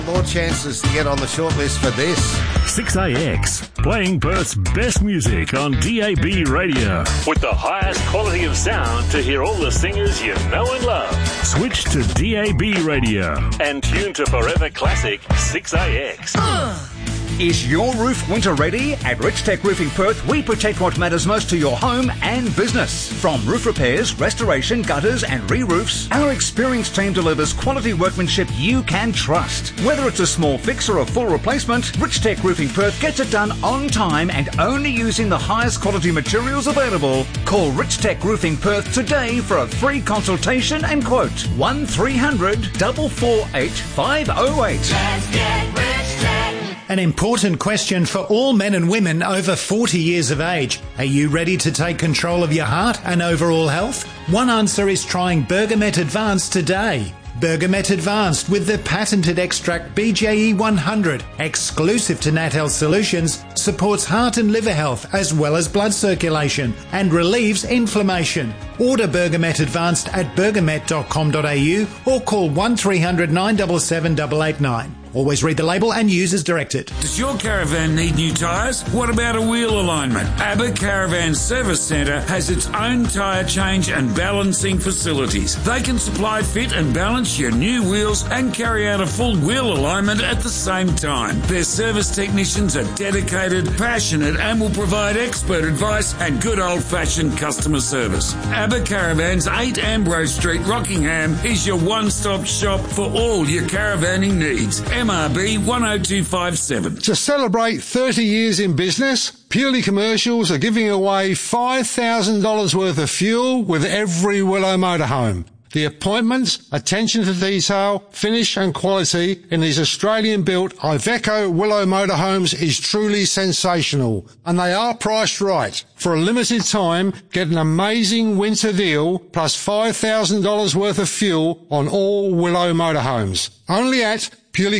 more chances to get on the shortlist for this. 6AX, playing Perth's best music on DAB radio. With the highest quality of sound to hear all the singers you know and love. Switch to DAB radio and tune to Forever Classic 6AX. Is your roof winter ready? At Rich Tech Roofing Perth, we protect what matters most to your home and business. From roof repairs, restoration, gutters and re-roofs, our experienced team delivers quality workmanship you can trust. Whether it's a small fix or a full replacement, Rich Tech Roofing Perth gets it done on time and only using the highest quality materials available. Call Rich Tech Roofing Perth today for a free consultation and quote. 1300 448 508. Let's get Rich Tech. An important question for all men and women over 40 years of age. Are you ready to take control of your heart and overall health? One answer is trying Bergamet Advanced today. Bergamet Advanced with the patented extract BJE 100, exclusive to Nat Health Solutions, supports heart and liver health as well as blood circulation and relieves inflammation. Order Bergamet Advanced at bergamet.com.au or call 1300 977 889. Always read the label and use as directed. Does your caravan need new tyres? What about a wheel alignment? ABBA Caravan Service Centre has its own tyre change and balancing facilities. They can supply, fit and balance your new wheels and carry out a full wheel alignment at the same time. Their service technicians are dedicated, passionate and will provide expert advice and good old-fashioned customer service. ABBA Caravans, 8 Ambrose Street, Rockingham is your one-stop shop for all your caravanning needs. MRB 10257. To celebrate 30 years in business, Purely Commercials are giving away $5,000 worth of fuel with every Willow motorhome. The appointments, attention to detail, finish and quality in these Australian-built Iveco Willow motorhomes is truly sensational. And they are priced right. For a limited time, get an amazing winter deal plus $5,000 worth of fuel on all Willow motorhomes. Only at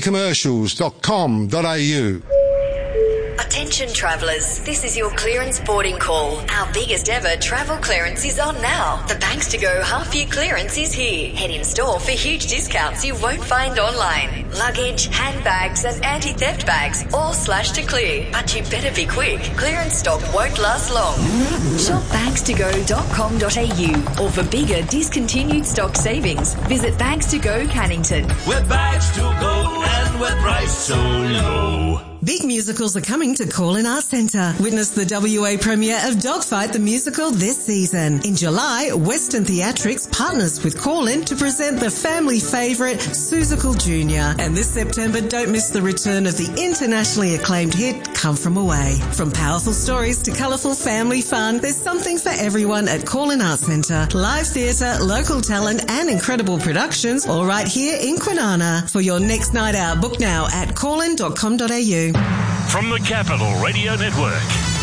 purelycommercials.com.au. Attention travellers, this is your clearance boarding call. Our biggest ever travel clearance is on now. The Banks to Go half year clearance is here. Head in store for huge discounts you won't find online. Luggage, handbags and anti-theft bags all slashed to clear. But you better be quick. Clearance stock won't last long. Shop bankstogo.com.au or for bigger discontinued stock savings, visit Banks to Go Cannington. We're Bags to Go and we're priced so low. Big musicals are coming to Call-In Arts Centre. Witness the WA premiere of Dogfight the Musical this season. In July, Western Theatrics partners with Call-In to present the family favourite Seussical Jr. And this September, don't miss the return of the internationally acclaimed hit Come From Away. From powerful stories to colourful family fun, there's something for everyone at Call-In Arts Centre. Live theatre, local talent and incredible productions all right here in Kwinana. For your next night out, book now at callin.com.au. From the Capital Radio Network,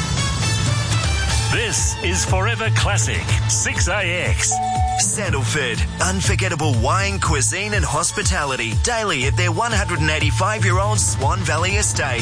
this is Forever Classic 6AX. Sandalford, unforgettable wine, cuisine and hospitality daily at their 185-year-old Swan Valley estate.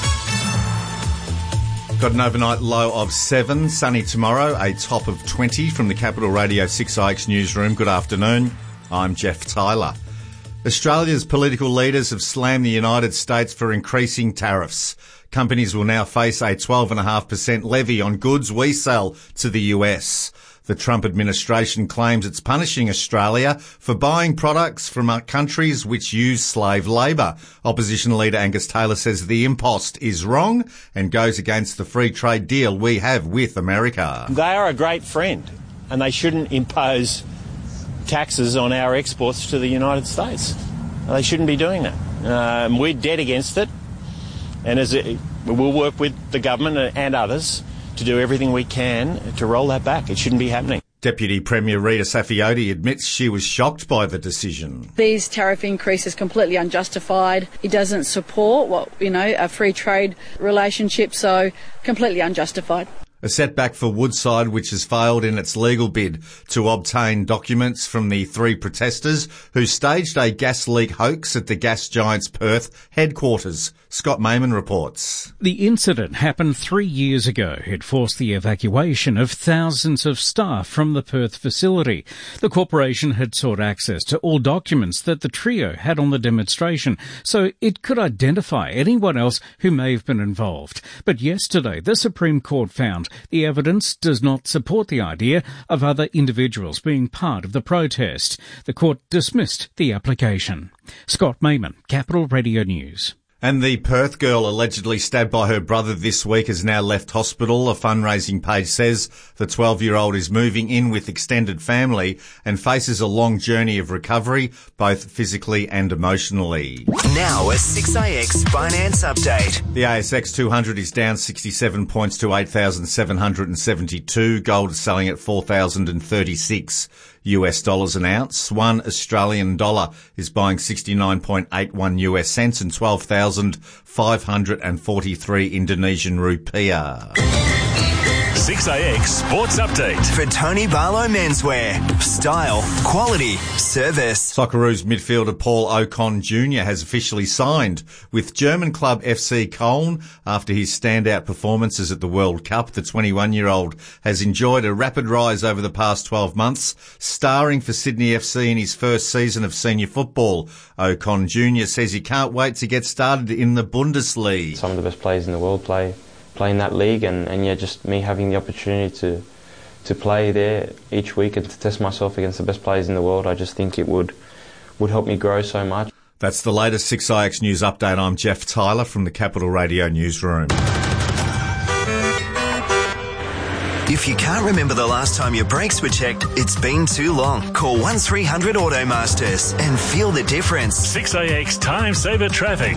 Got an overnight low of 7, sunny tomorrow, a top of 20 from the Capital Radio 6AX newsroom. Good afternoon, I'm Jeff Tyler. Australia's political leaders have slammed the United States for increasing tariffs. Companies will now face a 12.5% levy on goods we sell to the US. The Trump administration claims it's punishing Australia for buying products from countries which use slave labour. Opposition leader Angus Taylor says the impost is wrong and goes against the free trade deal we have with America. They are a great friend and they shouldn't impose taxes on our exports to the United States. They shouldn't be doing that. We're dead against it, and we'll work with the government and others to do everything we can to roll that back. It shouldn't be happening. Deputy Premier Rita Saffioti admits she was shocked by the decision. These tariff increases completely unjustified. It doesn't support a free trade relationship, so completely unjustified. A setback for Woodside, which has failed in its legal bid to obtain documents from the three protesters who staged a gas leak hoax at the gas giant's Perth headquarters. Scott Mayman reports. The incident happened 3 years ago. It forced the evacuation of thousands of staff from the Perth facility. The corporation had sought access to all documents that the trio had on the demonstration, so it could identify anyone else who may have been involved. But yesterday, the Supreme Court found the evidence does not support the idea of other individuals being part of the protest. The court dismissed the application. Scott Mayman, Capital Radio News. And the Perth girl allegedly stabbed by her brother this week has now left hospital. A fundraising page says the 12-year-old is moving in with extended family and faces a long journey of recovery, both physically and emotionally. Now a 6AX finance update. The ASX 200 is down 67 points to 8,772. Gold is selling at 4,036 US dollars an ounce. $1 Australian dollar is buying 69.81 US cents and 12,543 Indonesian rupiah. 6AX Sports Update. For Tony Barlow Menswear. Style, quality, service. Socceroos midfielder Paul Ocon Jr. has officially signed with German club FC Köln after his standout performances at the World Cup. The 21-year-old has enjoyed a rapid rise over the past 12 months, starring for Sydney FC in his first season of senior football. Ocon Jr. says he can't wait to get started in the Bundesliga. Some of the best players in the world play in that league, and yeah, just me having the opportunity to play there each week and to test myself against the best players in the world, I just think it would help me grow so much. That's the latest 6IX News Update. I'm Jeff Tyler from the Capital Radio Newsroom. If you can't remember the last time your brakes were checked, it's been too long. Call 1300 Automasters and feel the difference. 6AX Time Saver Traffic.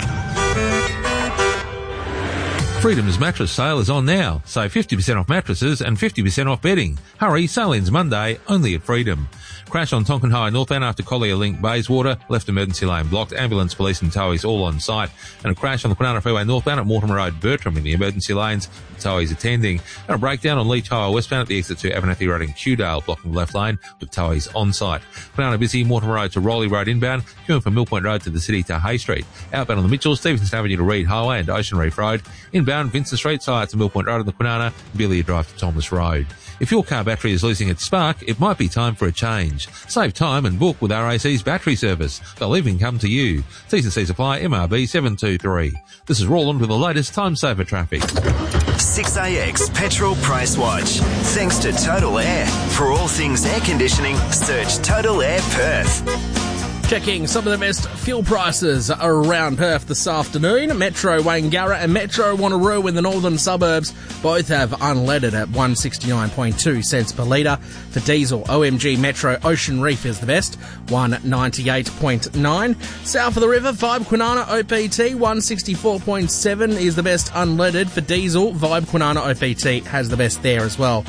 Freedom's mattress sale is on now. Save 50% off mattresses and 50% off bedding. Hurry, sale ends Monday, only at Freedom. Crash on Tonkin High northbound after Collier Link Bayswater, left emergency lane blocked, ambulance, police and towies all on site. And a crash on the Kwinana Freeway northbound at Mortimer Road, Bertram in the emergency lanes, with towies attending. And a breakdown on Leach Highway westbound at the exit to Abernethy Road in Kewdale, blocking the left lane with towies on site. Kwinana busy, Mortimer Road to Rowley Road inbound, queuing from Mill Point Road to the city to Hay Street. Outbound on the Mitchell, Stevenson Avenue to Reed Highway and Ocean Reef Road. Inbound, Vincent Street, side to Mill Point Road on the Kwinana, Billy Drive to Thomas Road. If your car battery is losing its spark, it might be time for a change. Save time and book with RAC's battery service. They'll even come to you. T&C supply MRB 723. This is Roland with the latest time saver traffic. 6AX Petrol Price Watch. Thanks to Total Air. For all things air conditioning, search Total Air Perth. Checking some of the best fuel prices around Perth this afternoon. Metro Wangara and Metro Wanneroo in the northern suburbs both have unleaded at 169.2 cents per litre. For diesel, OMG Metro Ocean Reef is the best, 198.9. South of the river, Vibe Kwinana OPT, 164.7 is the best unleaded. For diesel, Vibe Kwinana OPT has the best there as well,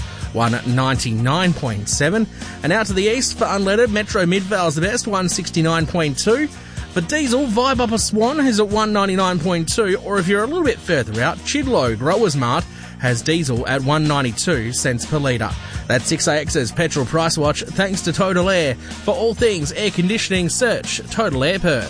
199.7. And out to the east, for unleaded, Metro Midvale is the best, 169.2. For diesel, Vibe Upper Swan is at 199.2, or if you're a little bit further out, Chidlow Growers Mart has diesel at 192 cents per litre. That's 6AX's Petrol Price Watch, thanks to Total Air. For all things air conditioning, search Total Air Perth.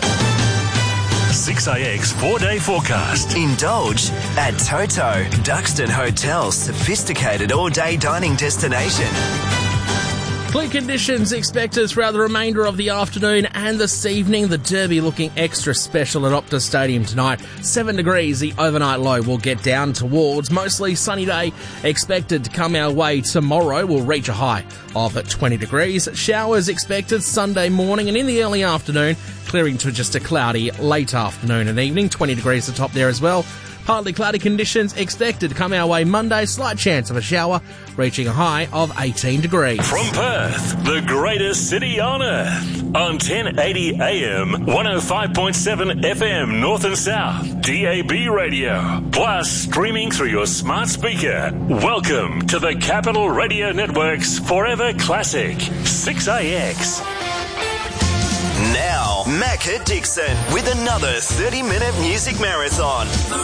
6AX 4-day forecast. Indulge at Toto, Duxton Hotel's sophisticated all-day dining destination. Clear conditions expected throughout the remainder of the afternoon and this evening. The Derby looking extra special at Optus Stadium tonight. 7 degrees, the overnight low will get down towards. Mostly sunny day expected to come our way tomorrow. We'll reach a high of 20 degrees. Showers expected Sunday morning and in the early afternoon, clearing to just a cloudy late afternoon and evening. 20 degrees the top there as well. Partly cloudy conditions expected to come our way Monday. Slight chance of a shower, reaching a high of 18 degrees. From Perth, the greatest city on earth. On 1080 AM, 105.7 FM North and South, DAB Radio. Plus, streaming through your smart speaker. Welcome to the Capital Radio Network's Forever Classic, 6AX. Now, Macca Dixon with another 30-minute music marathon.